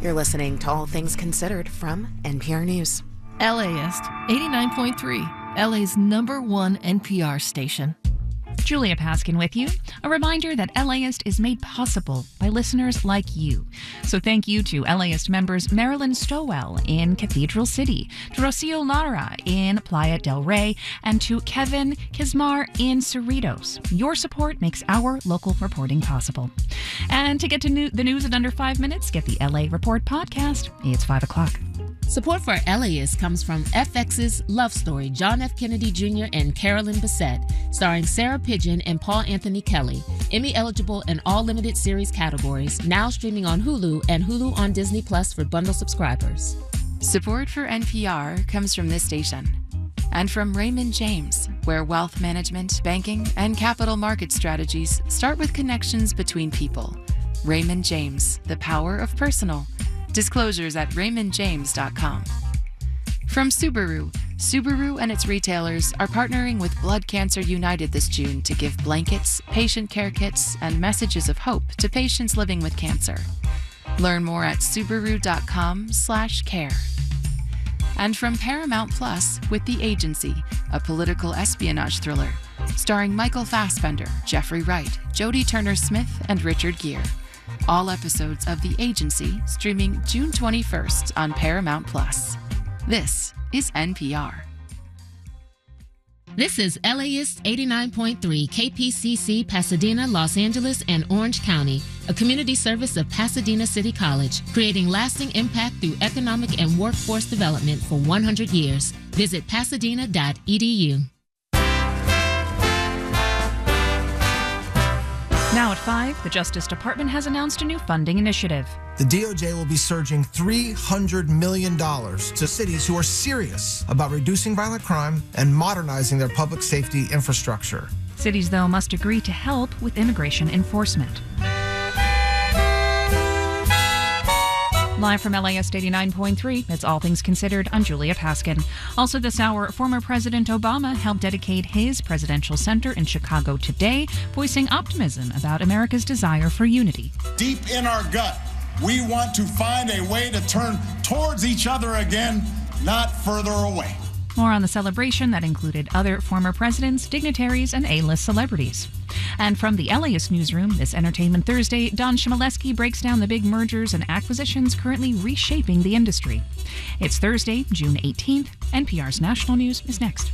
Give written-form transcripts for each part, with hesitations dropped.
You're listening to All Things Considered from NPR News. LAist 89.3, LA's #1 NPR station. Julia Paskin with you. A reminder that LAist is made possible by listeners like you. So thank you to LAist members Marilyn Stowell in Cathedral City, to Rocio Lara in Playa del Rey, and to Kevin Kismar in Cerritos. Your support makes our local reporting possible. And to get to the news in under 5 minutes, get the LA Report podcast. It's 5 o'clock. Support for LAist comes from FX's Love Story, John F. Kennedy Jr. and Carolyn Bessette, starring Sarah Pidgeon and Paul Anthony Kelly. Emmy-eligible in all limited series categories, now streaming on Hulu and Hulu on Disney Plus for bundle subscribers. Support for NPR comes from this station and from Raymond James, where wealth management, banking, and capital market strategies start with connections between people. Raymond James, the power of personal. Disclosures at raymondjames.com. From Subaru and its retailers are partnering with Blood Cancer United this June to give blankets, patient care kits, and messages of hope to patients living with cancer. Learn more at subaru.com/care. And from Paramount Plus with The Agency, a political espionage thriller, starring Michael Fassbender, Jeffrey Wright, Jodie Turner-Smith, and Richard Gere. All episodes of The Agency streaming June 21st on Paramount Plus. This is NPR. This is LAist 89.3 KPCC, Pasadena, Los Angeles, and Orange County, a community service of Pasadena City College, creating lasting impact through economic and workforce development for 100 years. Visit pasadena.edu. Now at 5, the Justice Department has announced a new funding initiative. The DOJ will be surging $300 million to cities who are serious about reducing violent crime and modernizing their public safety infrastructure. Cities, though, must agree to help with immigration enforcement. Live from LAist 89.3, it's All Things Considered. I'm Julia Paskin. Also this hour, former President Obama helped dedicate his presidential center in Chicago today, voicing optimism about America's desire for unity. Deep in our gut, we want to find a way to turn towards each other again, not further away. More on the celebration that included other former presidents, dignitaries, and A-list celebrities. And from the LAist newsroom, this Entertainment Thursday, Don Chmielewski breaks down the big mergers and acquisitions currently reshaping the industry. It's Thursday, June 18th. NPR's National News is next.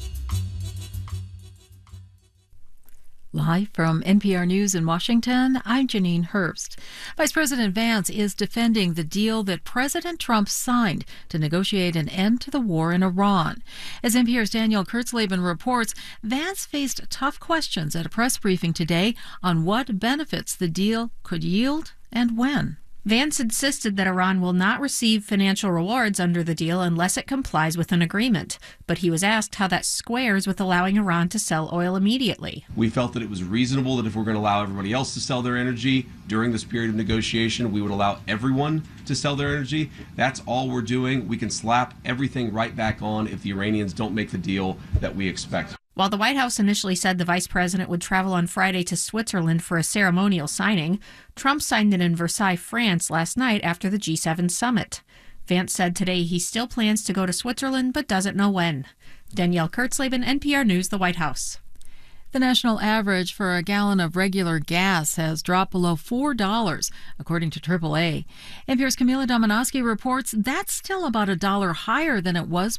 Live from NPR News in Washington, I'm Janine Herbst. Vice President Vance is defending the deal that President Trump signed to negotiate an end to the war in Iran. As NPR's Danielle Kurtzleben reports, Vance faced tough questions at a press briefing today on what benefits the deal could yield and when. Vance insisted that Iran will not receive financial rewards under the deal unless it complies with an agreement. But he was asked how that squares with allowing Iran to sell oil immediately. We felt that it was reasonable that if we're going to allow everybody else to sell their energy during this period of negotiation, we would allow everyone to sell their energy. That's all we're doing. We can slap everything right back on if the Iranians don't make the deal that we expect. While the White House initially said the vice president would travel on Friday to Switzerland for a ceremonial signing, Trump signed it in Versailles, France last night after the G7 summit. Vance said today he still plans to go to Switzerland but doesn't know when. Danielle Kurtzleben, NPR News, the White House. The national average for a gallon of regular gas has dropped below $4, according to AAA. NPR's Camila Domonoske reports that's still about $1 higher than it was